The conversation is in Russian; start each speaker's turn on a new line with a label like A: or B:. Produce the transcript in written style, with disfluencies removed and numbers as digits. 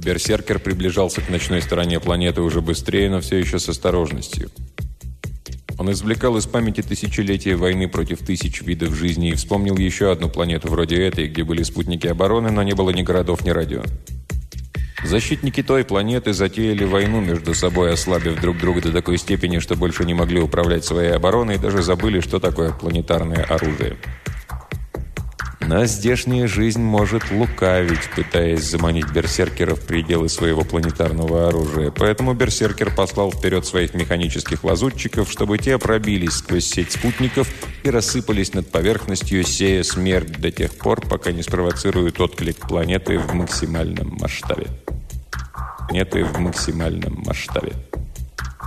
A: Берсеркер приближался к ночной стороне планеты уже быстрее, но все еще с осторожностью. Он извлекал из памяти тысячелетия войны против тысяч видов жизни и вспомнил еще одну планету вроде этой, где были спутники обороны, но не было ни городов, ни радио. Защитники той планеты затеяли войну между собой, ослабив друг друга до такой степени, что больше не могли управлять своей обороной и даже забыли, что такое планетарное оружие. Но здешняя жизнь может лукавить, пытаясь заманить берсеркера в пределы своего планетарного оружия. Поэтому берсеркер послал вперед своих механических лазутчиков, чтобы те пробились сквозь сеть спутников и рассыпались над поверхностью, сея смерть до тех пор, пока не спровоцируют отклик планеты в максимальном масштабе.